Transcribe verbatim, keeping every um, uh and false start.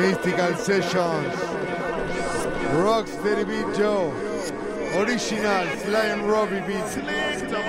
Mystical Sessions, Rocksteady Beat Joe, Original Sly and Robbie Beats.